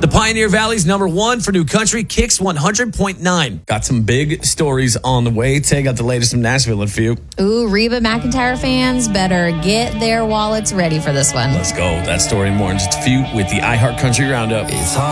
The Pioneer Valley's #1 for new country, Kicks 100.9. Got some big stories on the way. Tay got the latest from Nashville in a few. Ooh, Reba McEntire fans better get their wallets ready for this one. Let's go. That story and more in just a few with the iHeart Country Roundup.